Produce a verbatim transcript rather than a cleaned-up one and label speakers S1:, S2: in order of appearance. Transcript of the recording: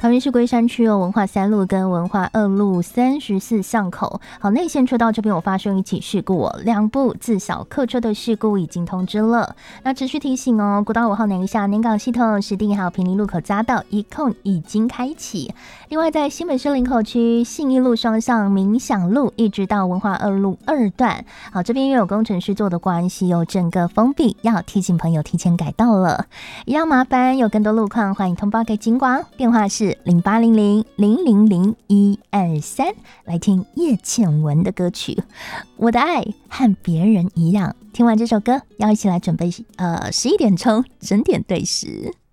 S1: 桃园市龟山区哦，文化三路跟文化二路三十四巷口，好，内线车道这边有发生一起事故哦，两部自小客车的事故已经通知了。那持续提醒哦，国道五号南一下南港系统石碇还有平林路口匝道一控已经开启。另外在新北市林口区信义路双向民享路一直到文化二路二段，好，这边又有工程师做的关系有整个封闭，要提醒朋友提前改道了。一样麻烦有更多路况欢迎通报给警广，电话是零八零零零零零一二三，来听叶倩文的歌曲《我的爱和别人一样》。听完这首歌，要一起来准备呃十一点钟整点对时。